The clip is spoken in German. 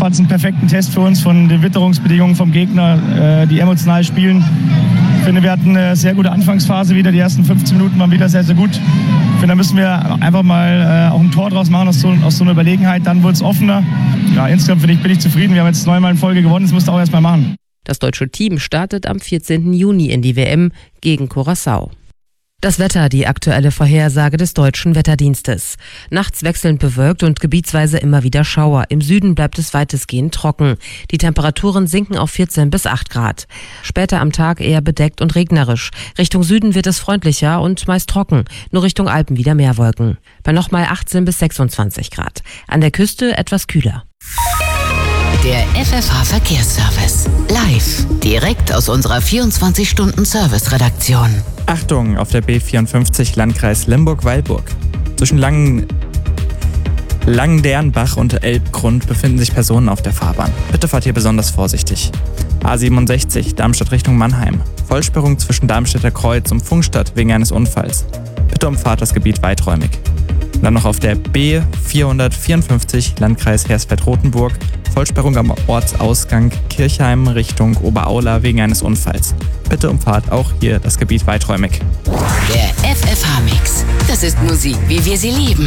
fand es einen perfekten Test für uns von den Witterungsbedingungen vom Gegner, die emotional spielen. Ich finde, wir hatten eine sehr gute Anfangsphase wieder. Die ersten 15 Minuten waren wieder sehr, sehr gut. Ich finde, da müssen wir einfach mal auch ein Tor draus machen aus so einer Überlegenheit. Dann wurde es offener. Ja, insgesamt bin ich zufrieden. Wir haben jetzt 9-mal in Folge gewonnen. Das musst du auch erst mal machen. Das deutsche Team startet am 14. Juni in die WM gegen Curaçao. Das Wetter, die aktuelle Vorhersage des Deutschen Wetterdienstes. Nachts wechselnd bewölkt und gebietsweise immer wieder Schauer. Im Süden bleibt es weitestgehend trocken. Die Temperaturen sinken auf 14 bis 8 Grad. Später am Tag eher bedeckt und regnerisch. Richtung Süden wird es freundlicher und meist trocken. Nur Richtung Alpen wieder mehr Wolken. Bei nochmal 18 bis 26 Grad. An der Küste etwas kühler. Der FFH-Verkehrsservice. Live. Direkt aus unserer 24-Stunden-Service-Redaktion. Achtung, auf der B54 Landkreis Limburg-Weilburg. Zwischen Langendernbach und Elbgrund befinden sich Personen auf der Fahrbahn. Bitte fahrt hier besonders vorsichtig. A67 Darmstadt Richtung Mannheim. Vollsperrung zwischen Darmstädter Kreuz und Pfungstadt wegen eines Unfalls. Bitte umfahrt das Gebiet weiträumig. Und dann noch auf der B454 Landkreis Hersfeld-Rotenburg. Vollsperrung am Ortsausgang Kirchheim Richtung Oberaula wegen eines Unfalls. Bitte umfahrt auch hier das Gebiet weiträumig. Der FFH-Mix. Das ist Musik, wie wir sie lieben.